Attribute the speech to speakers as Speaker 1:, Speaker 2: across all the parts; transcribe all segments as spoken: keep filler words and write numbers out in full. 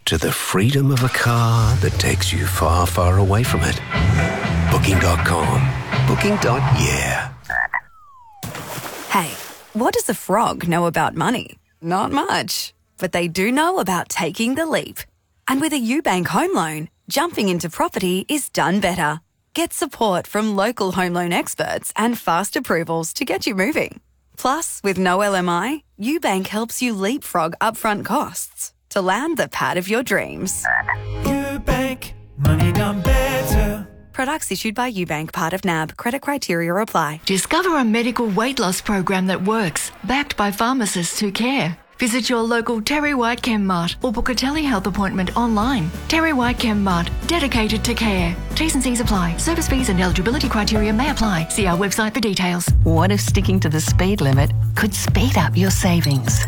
Speaker 1: to the freedom of a car that takes you far, far away from it. Booking dot com. Booking. Yeah.
Speaker 2: Hey, what does a frog know about money? Not much. But they do know about taking the leap. And with a UBank home loan, jumping into property is done better. Get support from local home loan experts and fast approvals to get you moving. Plus, with no L M I, UBank helps you leapfrog upfront costs to land the pad of your dreams.
Speaker 3: UBank, money done better.
Speaker 2: Products issued by UBank, part of N A B. Credit criteria apply.
Speaker 4: Discover a medical weight loss program that works, backed by pharmacists who care. Visit your local Terry White Chemmart or book a telehealth appointment online. Terry White Chemmart, dedicated to care. T's and C's apply. Service fees and eligibility criteria may apply. See our website for details.
Speaker 5: What if sticking to the speed limit could speed up your savings?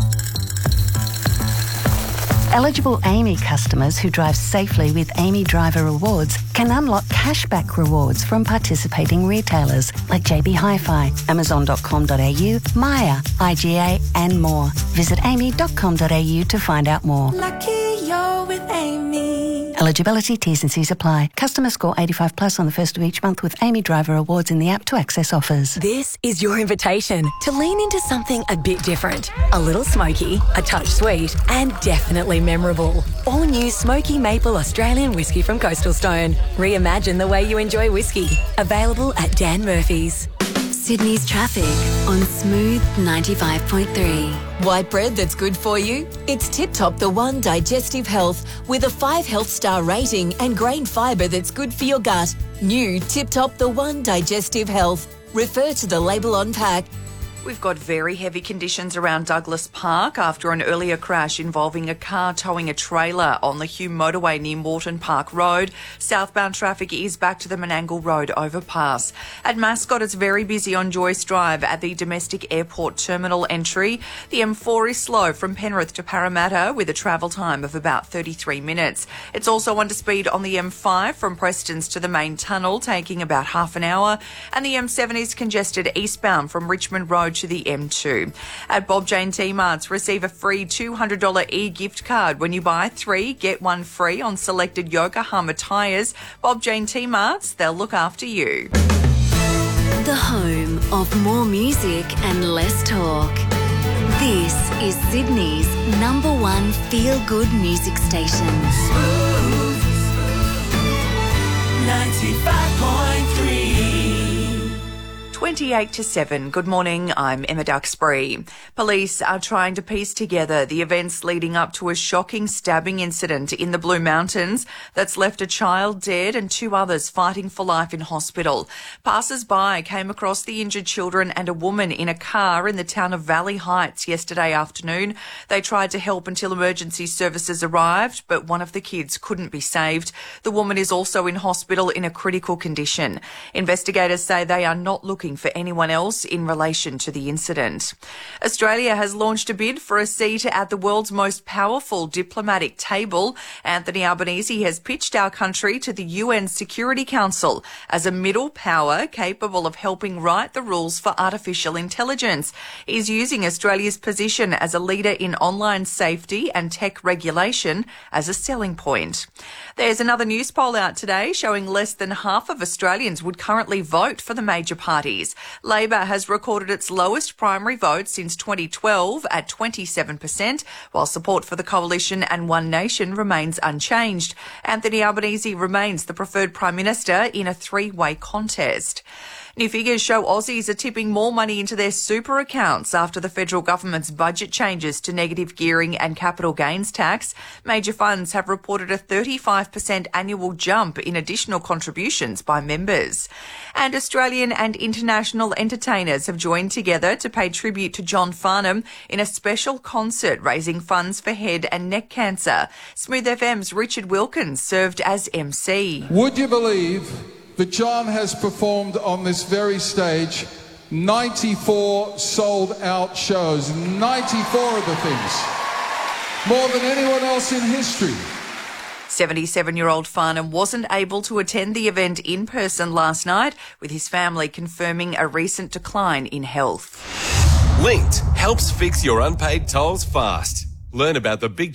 Speaker 5: Eligible Amy customers who drive safely with Amy Driver Rewards can unlock cashback rewards from participating retailers like J B Hi-Fi, Amazon dot com dot a u, Maya, I G A and more. Visit amy dot com dot a u to find out more.
Speaker 3: Lucky you're with Amy.
Speaker 5: Eligibility, T's and C's apply. Customer score eighty-five plus on the first of each month with Amy Driver Rewards in the app to access offers.
Speaker 6: This is your invitation to lean into something a bit different. A little smoky, a touch sweet, and definitely memorable. All new Smoky Maple Australian whiskey from Coastal Stone. Reimagine the way you enjoy whiskey. Available at Dan Murphy's.
Speaker 7: Sydney's traffic on Smooth ninety-five point three.
Speaker 8: White bread that's good for you? It's Tip Top The One Digestive Health with a five health star rating and grain fibre that's good for your gut. New Tip Top The One Digestive Health. Refer to the label on pack.
Speaker 9: We've got very heavy conditions around Douglas Park after an earlier crash involving a car towing a trailer on the Hume motorway near Moreton Park Road. Southbound traffic is back to the Menangle Road overpass. At Mascot, it's very busy on Joyce Drive at the domestic airport terminal entry. The M four is slow from Penrith to Parramatta with a travel time of about thirty-three minutes. It's also under speed on the M five from Prestons to the main tunnel, taking about half an hour. And the M seven is congested eastbound from Richmond Road to the M two. At Bob Jane T-Marts, receive a free two hundred dollars e-gift card when you buy three, get one free on selected Yokohama tyres. Bob Jane T-Marts, they'll look after you.
Speaker 7: The home of more music and less talk. This is Sydney's number one feel-good music station.
Speaker 3: Smooth ninety-five point three.
Speaker 9: twenty-eight to seven. Good morning, I'm Emma Duxbury. Police are trying to piece together the events leading up to a shocking stabbing incident in the Blue Mountains that's left a child dead and two others fighting for life in hospital. Passers-by came across the injured children and a woman in a car in the town of Valley Heights yesterday afternoon. They tried to help until emergency services arrived, but one of the kids couldn't be saved. The woman is also in hospital in a critical condition. Investigators say they are not looking for anyone else in relation to the incident. Australia has launched a bid for a seat at the world's most powerful diplomatic table. Anthony Albanese has pitched our country to the U N Security Council as a middle power capable of helping write the rules for artificial intelligence. He's using Australia's position as a leader in online safety and tech regulation as a selling point. There's another news poll out today showing less than half of Australians would currently vote for the major parties. Labor has recorded its lowest primary vote since twenty twelve at twenty-seven percent, while support for the coalition and One Nation remains unchanged. Anthony Albanese remains the preferred Prime Minister in a three-way contest. New figures show Aussies are tipping more money into their super accounts after the federal government's budget changes to negative gearing and capital gains tax. Major funds have reported a thirty-five percent annual jump in additional contributions by members. And Australian and international entertainers have joined together to pay tribute to John Farnham in a special concert raising funds for head and neck cancer. Smooth F M's Richard Wilkins served as M C.
Speaker 10: Would you believe that John has performed on this very stage ninety-four sold-out shows, ninety-four of the things, more than anyone else in history.
Speaker 9: seventy-seven-year-old Farnham wasn't able to attend the event in person last night, with his family confirming a recent decline in health.
Speaker 11: Linked helps fix your unpaid tolls fast. Learn about the big